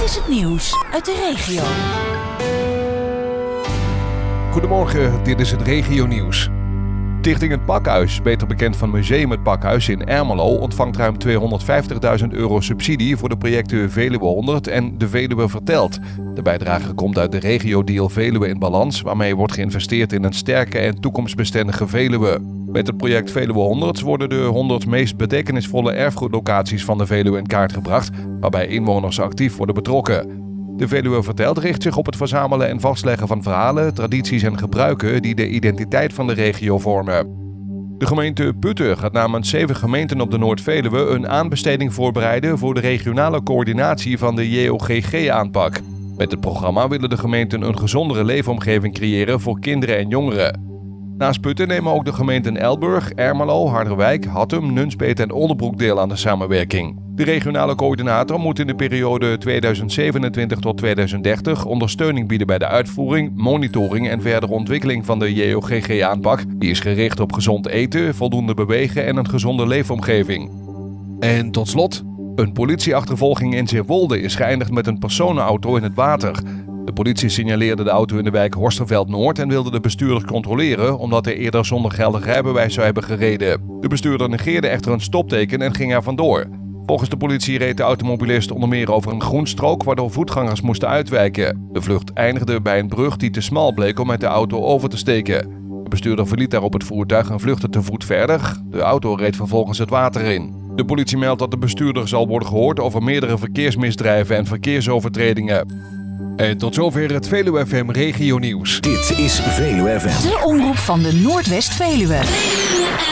is het nieuws uit de regio. Goedemorgen, dit is het regionieuws. Stichting Het Pakhuis, beter bekend van Museum Het Pakhuis in Ermelo, ontvangt ruim €250.000 subsidie voor de projecten Veluwe 100 en De Veluwe Vertelt. De bijdrage komt uit de regio-deal Veluwe in Balans, waarmee wordt geïnvesteerd in een sterke en toekomstbestendige Veluwe. Met het project Veluwe 100 worden de 100 meest betekenisvolle erfgoedlocaties van de Veluwe in kaart gebracht, waarbij inwoners actief worden betrokken. De Veluwe Vertelt richt zich op het verzamelen en vastleggen van verhalen, tradities en gebruiken die de identiteit van de regio vormen. De gemeente Putten gaat namens 7 gemeenten op de Noord-Veluwe een aanbesteding voorbereiden voor de regionale coördinatie van de JOGG-aanpak. Met het programma willen de gemeenten een gezondere leefomgeving creëren voor kinderen en jongeren. Naast Putten nemen ook de gemeenten Elburg, Ermelo, Harderwijk, Hattem, Nunspeet en Oldebroek deel aan de samenwerking. De regionale coördinator moet in de periode 2027 tot 2030 ondersteuning bieden bij de uitvoering, monitoring en verdere ontwikkeling van de JOGG-aanpak. Die is gericht op gezond eten, voldoende bewegen en een gezonde leefomgeving. En tot slot, een politieachtervolging in Zeewolde is geëindigd met een personenauto in het water. De politie signaleerde de auto in de wijk Horsterveld-Noord en wilde de bestuurder controleren omdat hij eerder zonder geldig rijbewijs zou hebben gereden. De bestuurder negeerde echter een stopteken en ging er vandoor. Volgens de politie reed de automobilist onder meer over een groenstrook waardoor voetgangers moesten uitwijken. De vlucht eindigde bij een brug die te smal bleek om met de auto over te steken. De bestuurder verliet daarop het voertuig en vluchtte te voet verder. De auto reed vervolgens het water in. De politie meldt dat de bestuurder zal worden gehoord over meerdere verkeersmisdrijven en verkeersovertredingen. En tot zover het Veluwe FM Regionieuws. Dit is Veluwe FM. De omroep van de Noordwest-Veluwe.